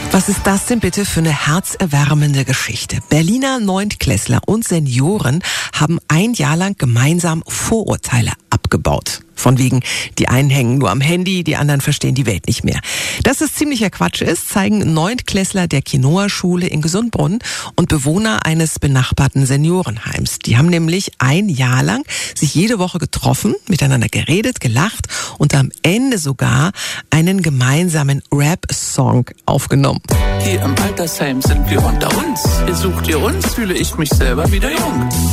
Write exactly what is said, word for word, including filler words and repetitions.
Was ist das denn bitte für eine herzerwärmende Geschichte? Berliner Neuntklässler und Senioren haben ein Jahr lang gemeinsam Vorurteile abgebaut. Von wegen, die einen hängen nur am Handy, die anderen verstehen die Welt nicht mehr. Dass es ziemlicher Quatsch ist, zeigen Neuntklässler der Quinoa-Schule in Gesundbrunnen und Bewohner eines benachbarten Seniorenheims. Die haben nämlich ein Jahr lang sich jede Woche getroffen, miteinander geredet, gelacht und am Ende sogar einen gemeinsamen Rap-Song aufgenommen. Hier im Altersheim sind wir unter uns. Hier sucht ihr uns, fühle ich mich selber wieder jung.